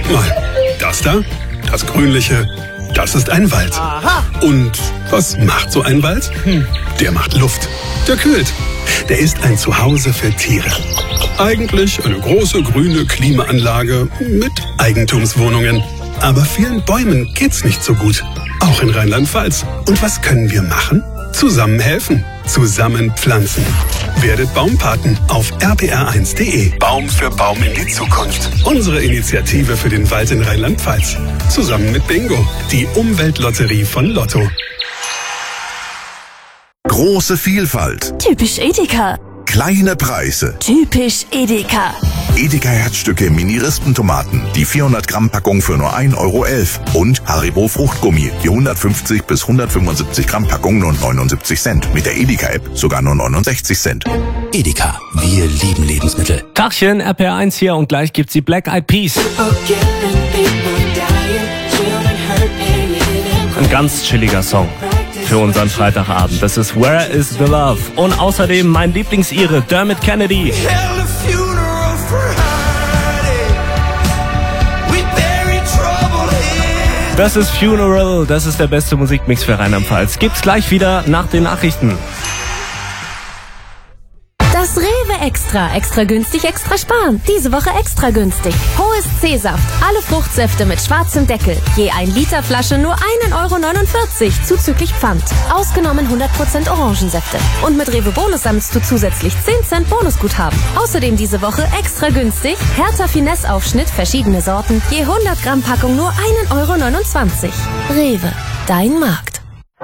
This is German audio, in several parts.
mal, das da, das Grünliche, das ist ein Wald. Aha. Und was macht so ein Wald? Der macht Luft, der kühlt. Der ist ein Zuhause für Tiere. Eigentlich eine große grüne Klimaanlage mit Eigentumswohnungen. Aber vielen Bäumen geht's nicht so gut. Auch in Rheinland-Pfalz. Und was können wir machen? Zusammen helfen. Zusammen pflanzen. Werdet Baumpaten auf rpr1.de. Baum für Baum in die Zukunft. Unsere Initiative für den Wald in Rheinland-Pfalz. Zusammen mit Bingo, die Umweltlotterie von Lotto. Große Vielfalt. Typisch Edeka. Kleine Preise. Typisch Edeka. Edeka Herzstücke Mini-Rispentomaten. Die 400-Gramm-Packung für nur 1,11 Euro. Und Haribo Fruchtgummi. Die 150 bis 175 Gramm Packung nur 79 Cent. Mit der Edeka-App sogar nur 69 Cent. Edeka. Wir lieben Lebensmittel. Tachchen, RPR1 hier und gleich gibt's die Black Eyed Peas. Ein ganz chilliger Song für unseren Freitagabend. Das ist Where is the Love? Und außerdem mein Lieblingsire, Dermot Kennedy. Das ist Funeral, das ist der beste Musikmix für Rheinland-Pfalz. Gibt's gleich wieder nach den Nachrichten. Das Rewe Extra. Extra günstig, extra sparen. Diese Woche extra günstig. Hohes C-Saft. Alle Fruchtsäfte mit schwarzem Deckel. Je 1 Liter Flasche nur 1,49 Euro. Zuzüglich Pfand. Ausgenommen 100% Orangensäfte. Und mit Rewe Bonus sammelst du zusätzlich 10 Cent Bonusguthaben. Außerdem diese Woche extra günstig. Hertha Finesse Aufschnitt, verschiedene Sorten. Je 100 Gramm Packung nur 1,29 Euro. Rewe. Dein Markt.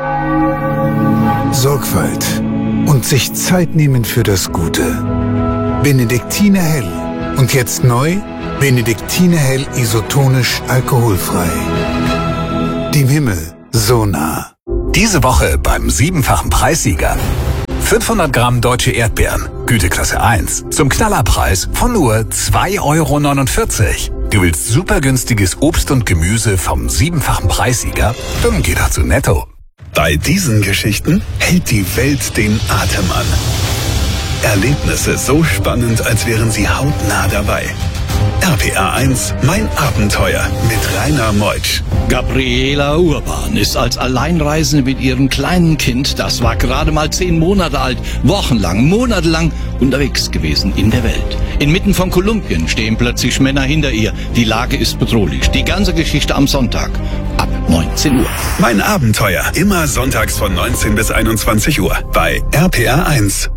Sorgfalt und sich Zeit nehmen für das Gute. Benediktiner Hell. Und jetzt neu, Benediktiner Hell isotonisch alkoholfrei. Dem Himmel so nah. Diese Woche beim 7-fachen Preissieger. 500 Gramm deutsche Erdbeeren, Güteklasse 1, zum Knallerpreis von nur 2,49 Euro. Du willst super günstiges Obst und Gemüse vom 7-fachen Preissieger? Dann geh doch zu Netto. Bei diesen Geschichten hält die Welt den Atem an. Erlebnisse so spannend, als wären sie hautnah dabei. RPR1, mein Abenteuer mit Rainer Meutsch. Gabriela Urban ist als Alleinreisende mit ihrem kleinen Kind, das war gerade mal 10 Monate alt, monatelang unterwegs gewesen in der Welt. Inmitten von Kolumbien stehen plötzlich Männer hinter ihr. Die Lage ist bedrohlich. Die ganze Geschichte am Sonntag ab 19 Uhr. Mein Abenteuer, immer sonntags von 19 bis 21 Uhr bei RPR1.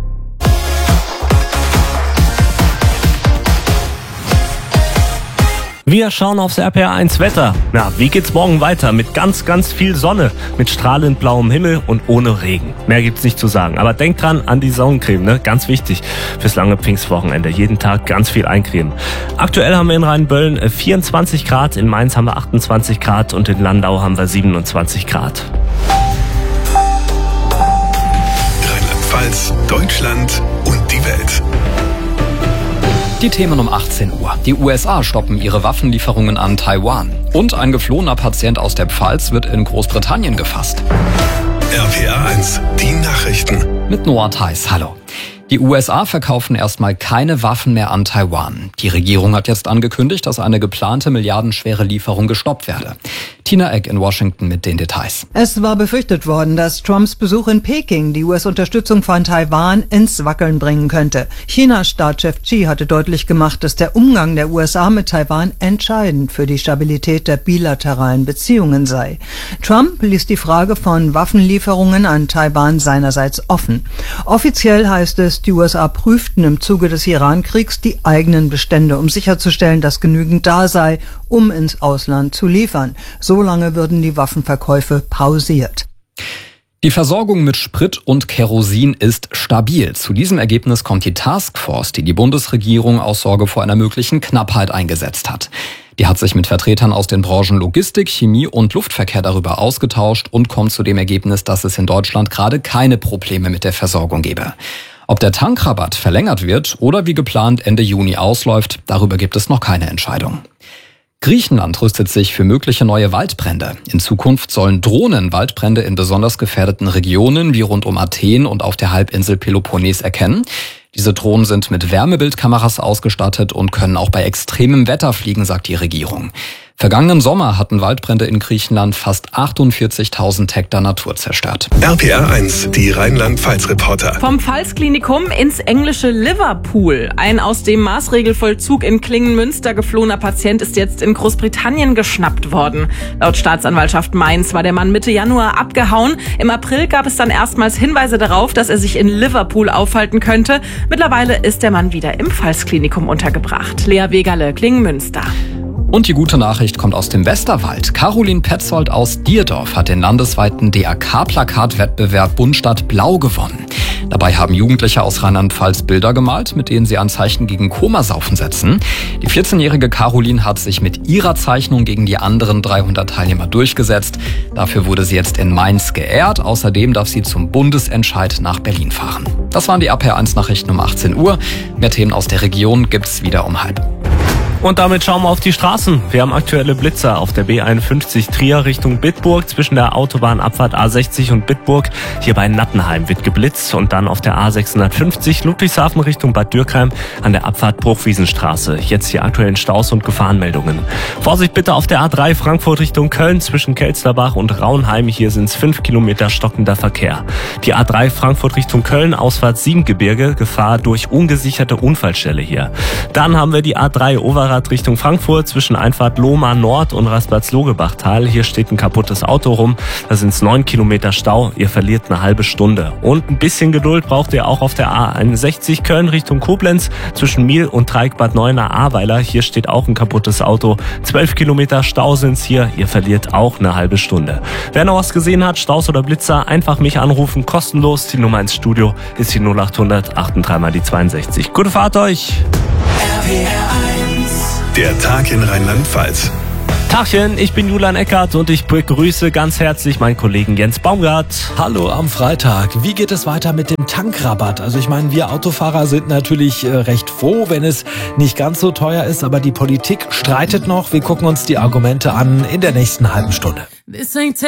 Wir schauen aufs RPR1 Wetter. Na, wie geht's morgen weiter? Mit ganz viel Sonne, mit strahlend blauem Himmel und ohne Regen. Mehr gibt's nicht zu sagen. Aber denkt dran an die Sonnencreme, ne? Ganz wichtig fürs lange Pfingstwochenende. Jeden Tag ganz viel eincremen. Aktuell haben wir in Rheinböllen 24 Grad, in Mainz haben wir 28 Grad und in Landau haben wir 27 Grad. Rheinland-Pfalz, Deutschland und die Welt. Die Themen um 18 Uhr. Die USA stoppen ihre Waffenlieferungen an Taiwan. Und ein geflohener Patient aus der Pfalz wird in Großbritannien gefasst. RPR1, die Nachrichten. Mit Noah Theis, hallo. Die USA verkaufen erstmal keine Waffen mehr an Taiwan. Die Regierung hat jetzt angekündigt, dass eine geplante milliardenschwere Lieferung gestoppt werde. Tina Eck in Washington mit den Details. Es war befürchtet worden, dass Trumps Besuch in Peking die US-Unterstützung von Taiwan ins Wackeln bringen könnte. Chinas Staatschef Xi hatte deutlich gemacht, dass der Umgang der USA mit Taiwan entscheidend für die Stabilität der bilateralen Beziehungen sei. Trump ließ die Frage von Waffenlieferungen an Taiwan seinerseits offen. Offiziell heißt es, die USA prüften im Zuge des Iran-Kriegs die eigenen Bestände, um sicherzustellen, dass genügend da sei, um ins Ausland zu liefern. Solange würden die Waffenverkäufe pausiert. Die Versorgung mit Sprit und Kerosin ist stabil. Zu diesem Ergebnis kommt die Taskforce, die die Bundesregierung aus Sorge vor einer möglichen Knappheit eingesetzt hat. Die hat sich mit Vertretern aus den Branchen Logistik, Chemie und Luftverkehr darüber ausgetauscht und kommt zu dem Ergebnis, dass es in Deutschland gerade keine Probleme mit der Versorgung gebe. Ob der Tankrabatt verlängert wird oder wie geplant Ende Juni ausläuft, darüber gibt es noch keine Entscheidung. Griechenland rüstet sich für mögliche neue Waldbrände. In Zukunft sollen Drohnen Waldbrände in besonders gefährdeten Regionen wie rund um Athen und auf der Halbinsel Peloponnes erkennen. Diese Drohnen sind mit Wärmebildkameras ausgestattet und können auch bei extremem Wetter fliegen, sagt die Regierung. Vergangenen Sommer hatten Waldbrände in Griechenland fast 48.000 Hektar Natur zerstört. RPR 1, die Rheinland-Pfalz-Reporter. Vom Pfalzklinikum ins englische Liverpool. Ein aus dem Maßregelvollzug in Klingenmünster geflohener Patient ist jetzt in Großbritannien geschnappt worden. Laut Staatsanwaltschaft Mainz war der Mann Mitte Januar abgehauen. Im April gab es dann erstmals Hinweise darauf, dass er sich in Liverpool aufhalten könnte. Mittlerweile ist der Mann wieder im Pfalzklinikum untergebracht. Lea Wegerle, Klingenmünster. Und die gute Nachricht kommt aus dem Westerwald. Caroline Petzold aus Dierdorf hat den landesweiten DRK-Plakatwettbewerb Buntstadt Blau gewonnen. Dabei haben Jugendliche aus Rheinland-Pfalz Bilder gemalt, mit denen sie ein Zeichen gegen Komasaufen setzen. Die 14-jährige Caroline hat sich mit ihrer Zeichnung gegen die anderen 300 Teilnehmer durchgesetzt. Dafür wurde sie jetzt in Mainz geehrt. Außerdem darf sie zum Bundesentscheid nach Berlin fahren. Das waren die RPR1-Nachrichten um 18 Uhr. Mehr Themen aus der Region gibt's wieder um 12:30. Und damit schauen wir auf die Straßen. Wir haben aktuelle Blitzer auf der B51 Trier Richtung Bitburg zwischen der Autobahnabfahrt A60 und Bitburg. Hier bei Nattenheim wird geblitzt und dann auf der A650 Ludwigshafen Richtung Bad Dürkheim an der Abfahrt Bruchwiesenstraße. Jetzt die aktuellen Staus und Gefahrenmeldungen. Vorsicht bitte auf der A3 Frankfurt Richtung Köln zwischen Kelsterbach und Raunheim. Hier sind es 5 Kilometer stockender Verkehr. Die A3 Frankfurt Richtung Köln, Ausfahrt Siebengebirge, Gefahr durch ungesicherte Unfallstelle hier. Dann haben wir die A3 Overath Richtung Frankfurt zwischen Einfahrt Lohmar Nord und Raspatz-Logebachtal. Hier steht ein kaputtes Auto rum. Da sind es 9 Kilometer Stau. Ihr verliert eine halbe Stunde. Und ein bisschen Geduld braucht ihr auch auf der A61 Köln Richtung Koblenz zwischen Miel und Dreieck-Bad Neuenahr-Ahrweiler. Hier steht auch ein kaputtes Auto. 12 Kilometer Stau sind es hier. Ihr verliert auch eine halbe Stunde. Wer noch was gesehen hat, Staus oder Blitzer, einfach mich anrufen. Kostenlos. Die Nummer ins Studio ist die 0800 83 mal die 62. Gute Fahrt euch! Der Tag in Rheinland-Pfalz. Tachchen, ich bin Julian Eckert und ich begrüße ganz herzlich meinen Kollegen Jens Baumgart. Hallo am Freitag. Wie geht es weiter mit dem Tankrabatt? Also ich meine, wir Autofahrer sind natürlich recht froh, wenn es nicht ganz so teuer ist, aber die Politik streitet noch. Wir gucken uns die Argumente an in der nächsten halben Stunde.